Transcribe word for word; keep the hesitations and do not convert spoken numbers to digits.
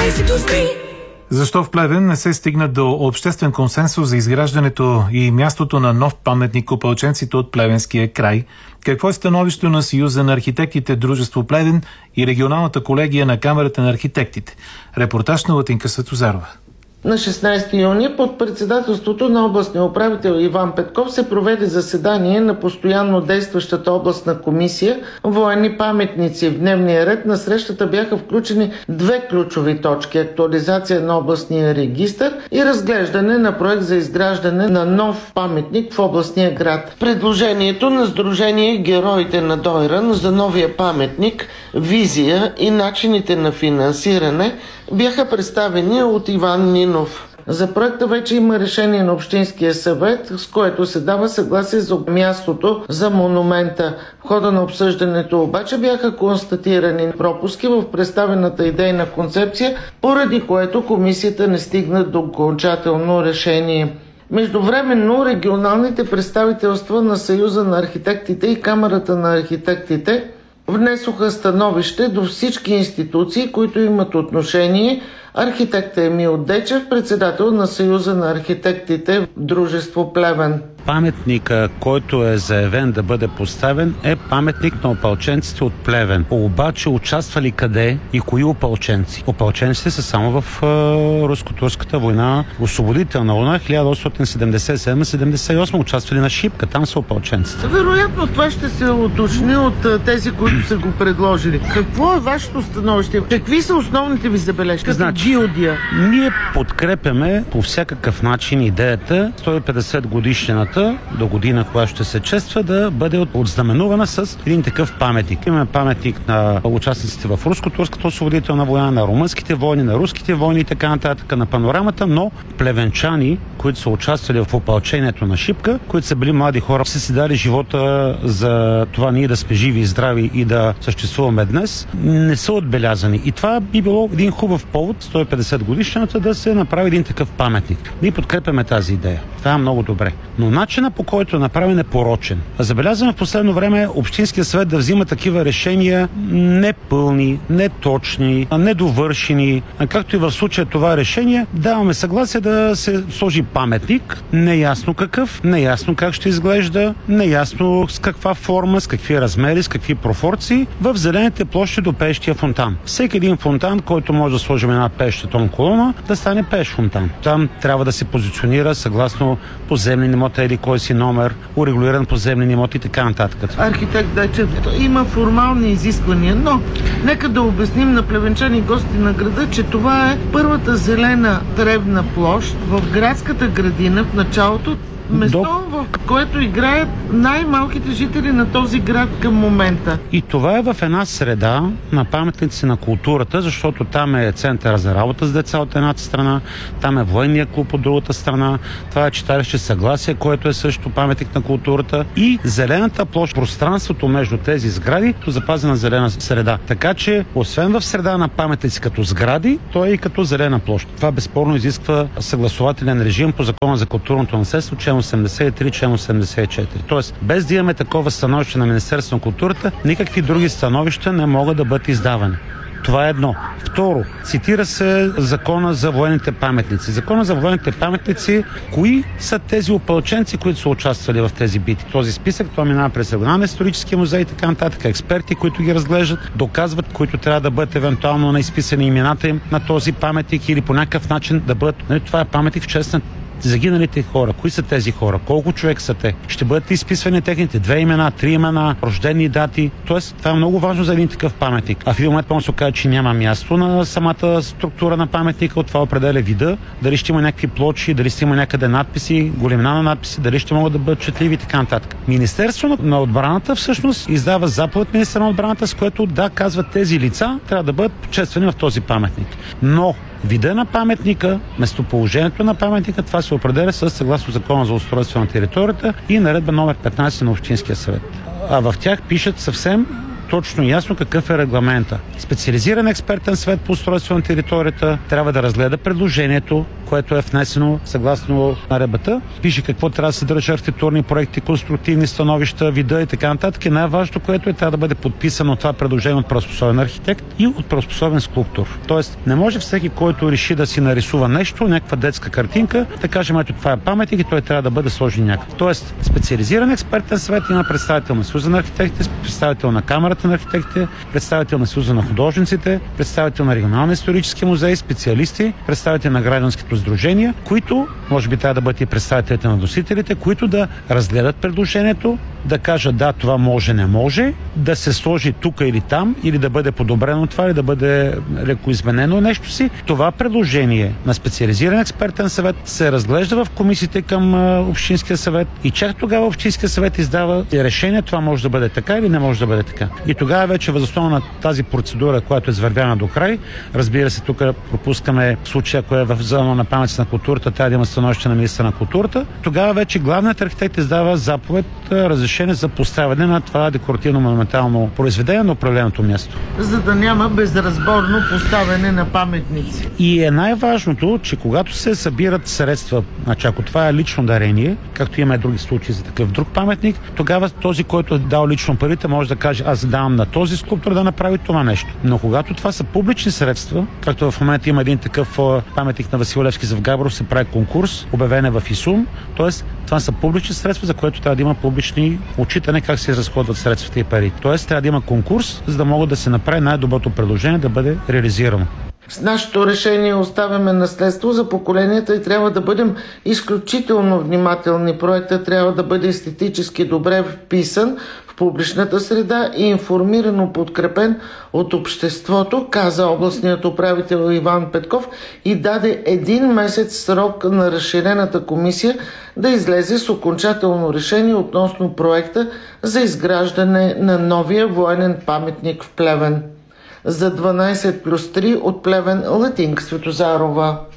Защо в Плевен не се стигна до обществен консенсус за изграждането и мястото на нов паметник опълченците от Плевенския край? Какво е становището на Съюза на архитектите Дружество Плевен и регионалната колегия на Камерата на архитектите? Репортаж на Латинка Светозарова. На шестнайсети юни под председателството на областния управител Иван Петков се проведе заседание на постоянно действащата областна комисия военни паметници. В дневния ред на срещата бяха включени две ключови точки – актуализация на областния регистър и разглеждане на проект за изграждане на нов паметник в областния град. Предложението на Сдружение Героите на Дойран за новия паметник, визия и начините на финансиране бяха представени от Иван Нинов. За проекта вече има решение на Общинския съвет, с което се дава съгласие за мястото за монумента. В хода на обсъждането обаче бяха констатирани пропуски в представената идейна концепция, поради което комисията не стигна до окончателно решение. Междувременно регионалните представителства на Съюза на архитектите и Камерата на архитектите внесоха становище до всички институции, които имат отношение. Архитект Емил Дечев, председател на Съюза на архитектите в Дружество Плевен. Паметника, който е заявен да бъде поставен, е паметник на опълченците от Плевен. Обаче участвали къде и кои опълченци? Опълченците са само в е, руско-турската война, освободителна война хиляда осемстотин седемдесет и седма седемдесет и осма, участвали на Шипка, там са опълченците. Вероятно това ще се уточни от тези, които са го предложили. Какво е вашето становище? Какви са основните ви забележки? Значи, ние подкрепяме по всякакъв начин идеята сто и петдесет годишнината до година, която ще се чества, да бъде отзнаменувана с един такъв паметник. Имаме паметник на участниците в руско-турската освободителна война, на румънските войни, на руските войни и така нататък, на панорамата, но плевенчани, които са участвали в опълчението на Шипка, които са били млади хора, са си дали живота за това ние да сме живи и здрави и да съществуваме днес, не са отбелязани. И това би било един хубав повод сто и петдесет годишната да се направи един такъв паметник. Ние подкрепяме тази идея. Това е много добре. Но начинът, по който е направен, е порочен. Забелязваме в последно време Общинския съвет да взима такива решения непълни, неточни, недовършени. Както и в случая това решение, даваме съгласие да се сложи паметник, неясно какъв, неясно как ще изглежда, неясно с каква форма, с какви размери, с какви пропорции, в зелените площи до пеещия фонтан. Всеки един фонтан, който може да сложим една пееща тон колона, да стане пеещ фонтан. Там трябва да се позиционира съгласно поземлен имот или кой си номер, урегулиран поземлен имот и така нататък. Архитект Дечев, има формални изисквания, но нека да обясним на плевенчани гости на града, че това е първата зелена древна площ в градската градина в началото, место, До... в което играят най-малките жители на този град към момента. И това е в една среда на паметници на културата, защото там е центъра за работа с деца от едната страна, там е военния клуб от другата страна, това е читалище Съгласие, което е също паметник на културата, и зелената площ, пространството между тези сгради, запазена зелена среда. Така че, освен в среда на паметници като сгради, то е и като зелена площ. Това безспорно изисква съгласувателен режим по Закона за културното наследство, член осемдесет и три, член осемдесет и четири. Тоест, без да имаме такова становище на Министерството на културата, никакви други становища не могат да бъдат издавани. Това е едно. Второ, цитира се Закона за военните паметници. Закона за военните паметници, кои са тези опълченци, които са участвали в тези битки? Този списък, това минава през Регионалния исторически музей и така нататък. Експерти, които ги разглеждат, доказват, които трябва да бъдат евентуално на изписани имената им на този паметник или по някакъв начин да бъдат. Нали, това е паметник в чест на загиналите хора. Кои са тези хора? Колко човек са те? Ще бъдат изписвани техните две имена, три имена, рождени дати. Тоест, това е много важно за един такъв паметник. А в един момент може да се окаже, че няма място на самата структура на паметника, от това определя вида, дали ще има някакви плочи, дали ще има някъде надписи, големина на надписи, дали ще могат да бъдат четливи и така нататък. Министерството на отбраната всъщност издава заповед министър на отбраната, с което да казват тези лица трябва да бъдат почествани в този паметник. Но вида на паметника, местоположението на паметника, това се определя със съгласно Закона за устройство на територията и наредба номер петнайсет на Общинския съвет. А в тях пишат съвсем точно и ясно какъв е регламента. Специализиран експертен съвет по устройство на територията трябва да разгледа предложението което е внесено съгласно наредбата. Пише какво трябва да съдържа архитектурни проекти, конструктивни становища, вида и така нататък. И най-важното, което е, трябва да бъде подписано това предложение от правоспособен архитект и от правоспособен скулптор. Тоест, не може всеки, който реши да си нарисува нещо, някаква детска картинка, да кажем, ето това е паметник и той трябва да бъде сложен някакъв. Тоест, специализиран експертен съвет има представител на Съюза на архитектите, представител на Камарата на архитектите, представител на Съюза на художниците, представител на Регионалния исторически музей, специалисти, представители на гражданските сдружения, които, може би трябва да бъдат и представителите на носителите, които да разгледат предложението, да кажат да, това може, не може, да се сложи тук или там, или да бъде подобрено това, или да бъде леко изменено нещо си. Това предложение на специализиран експертен съвет се разглежда в комисиите към Общинския съвет и чак тогава Общинския съвет издава решение, това може да бъде така или не може да бъде така. И тогава вече въз основа на тази процедура, която е извървяна до край, разбира се, тук пропускаме случая, ако е в зона на паметници на културата, трябва да има становище на министъра на културата, тогава вече главният архитект издава заповед, разрешение за поставяне на това декоративно-монументално произведение на определеното място. За да няма безразборно поставяне на паметници. И е най-важното, че когато се събират средства, значи ако това е лично дарение, както има и други случаи за такъв друг паметник, тогава този, който е дал лично парите, може да каже, аз давам на този скулптор да направи това нещо. Но когато това са публични средства, както в момента има един такъв паметник на Васил Левски за в Габрово, се прави конкурс, обявен е в ИСУМ, т.е. това са публични средства, за което трябва да има публични отчитане как се разходват средствата и пари. Т.е. трябва да има конкурс, за да могат да се направи най-доброто предложение да бъде реализирано. С нашето решение оставяме наследство за поколенията и трябва да бъдем изключително внимателни. Проектът трябва да бъде естетически добре вписан в публичната среда и информирано подкрепен от обществото, каза областният управител Иван Петков и даде един месец срок на разширената комисия да излезе с окончателно решение относно проекта за изграждане на новия военен паметник в Плевен. За дванайсет плюс три от Плевен, Латинка Светозарова.